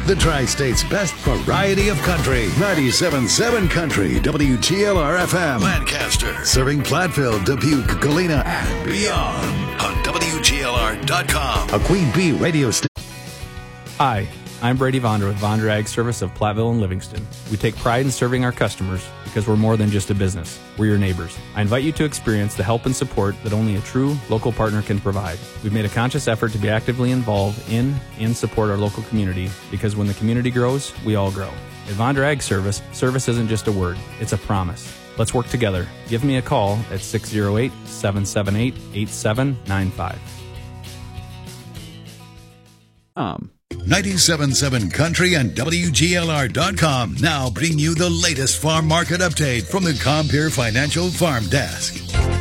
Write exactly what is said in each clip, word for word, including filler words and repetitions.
The Tri-State's best variety of country. ninety-seven point seven Country, W G L R F M. Lancaster. Serving Platteville, Dubuque, Galena, and beyond. On W G L R dot com. A Queen Bee radio station. Hi, I'm Brady Vondra with Vondra Ag Service of Platteville and Livingston. We take pride in serving our customers because we're more than just a business. We're your neighbors. I invite you to experience the help and support that only a true local partner can provide. We've made a conscious effort to be actively involved in and support our local community because when the community grows, we all grow. At Vondra Ag Service, service isn't just a word, it's a promise. Let's work together. Give me a call at six oh eight, seven seven eight, eight seven nine five. Um. ninety-seven point seven Country and W G L R dot com now bring you the latest farm market update from the Compeer Financial Farm Desk.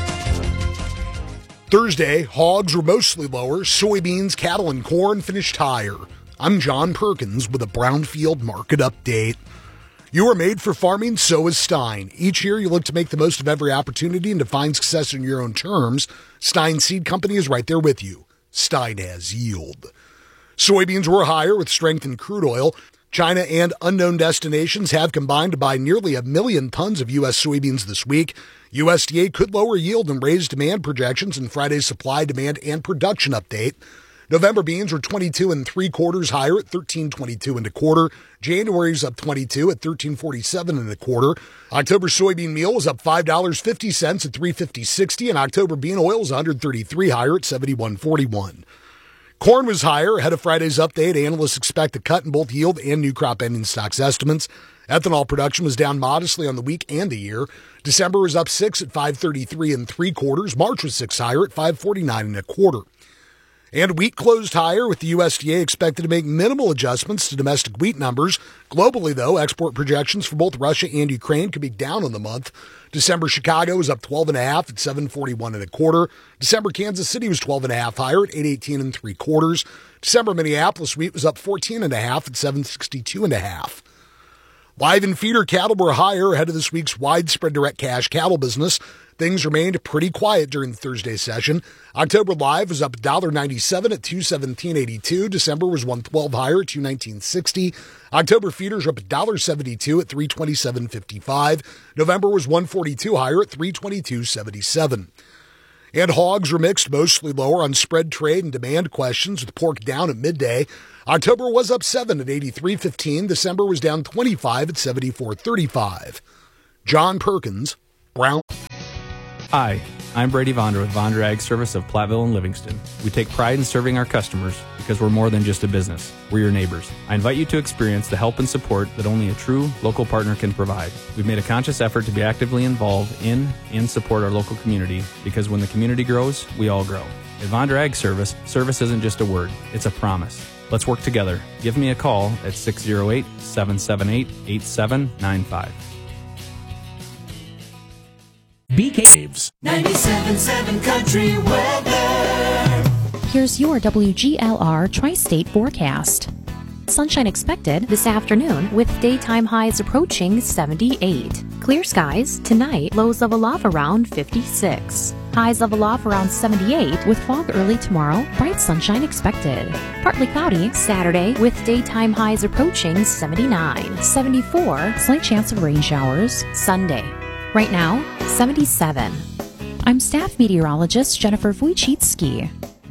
Thursday, hogs were mostly lower. Soybeans, cattle, and corn finished higher. I'm John Perkins with a Brownfield market update. You are made for farming, so is Stein. Each year, you look to make the most of every opportunity and to find success in your own terms. Stein Seed Company is right there with you. Stein has yield. Soybeans were higher with strength in crude oil. China and unknown destinations have combined to buy nearly a million tons of U S soybeans this week. U S D A could lower yield and raise demand projections in Friday's supply, demand, and production update. November beans were twenty-two and three quarters higher at thirteen twenty-two and a quarter. January's up twenty-two at thirteen forty-seven and a quarter. October soybean meal was up five dollars and fifty cents at three fifty sixty, and October bean oil was one hundred thirty-three higher at seventy-one forty-one. Corn was higher. Ahead of Friday's update, analysts expect a cut in both yield and new crop ending stocks estimates. Ethanol production was down modestly on the week and the year. December was up six at five thirty-three and three quarters. March was six higher at five forty-nine and a quarter. And wheat closed higher, with the U S D A expected to make minimal adjustments to domestic wheat numbers. Globally, though, export projections for both Russia and Ukraine could be down on the month. December Chicago was up twelve and a half at seven forty-one and a quarter. December Kansas City was twelve and a half higher at eight eighteen and three quarters. December Minneapolis wheat was up fourteen and a half at seven sixty-two and a half. Live and feeder cattle were higher ahead of this week's widespread direct cash cattle business. Things remained pretty quiet during the Thursday session. October live was up one dollar ninety-seven at two seventeen eighty-two. December was one twelve higher at two nineteen sixty. October feeders were up one dollar seventy-two at three twenty-seven fifty-five. November was one forty-two higher at three twenty-two seventy-seven. And hogs were mixed, mostly lower on spread trade and demand questions, with pork down at midday. October was up seven at eighty-three fifteen. December was down twenty-five at seventy-four thirty-five. John Perkins, Brown. Hi, I'm Brady Vondra with Vondra Ag Service of Platteville and Livingston. We take pride in serving our customers because we're more than just a business. We're your neighbors. I invite you to experience the help and support that only a true local partner can provide. We've made a conscious effort to be actively involved in and support our local community because when the community grows, we all grow. At Vondra Ag Service, service isn't just a word, it's a promise. Let's work together. Give me a call at six oh eight, seven seven eight, eight seven nine five. B Caves ninety-seven point seven Country weather. Here's your W G L R Tri-State forecast. Sunshine expected this afternoon with daytime highs approaching seventy-eight. Clear skies tonight, lows of a low around fifty-six. Highs of a low around seventy-eight with fog early tomorrow, bright sunshine expected. Partly cloudy Saturday with daytime highs approaching seventy-nine. seventy-four, slight chance of rain showers Sunday. Right now, seventy-seven. I'm staff meteorologist Jennifer Wojcicki.